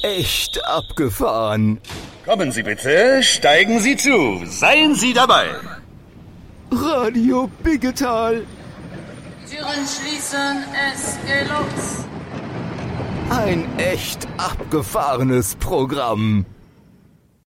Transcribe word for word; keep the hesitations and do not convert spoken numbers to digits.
echt abgefahren. Kommen Sie bitte, steigen Sie zu. Seien Sie dabei. Radio Biggetal. Türen schließen, es geht los. Ein echt abgefahrenes Programm.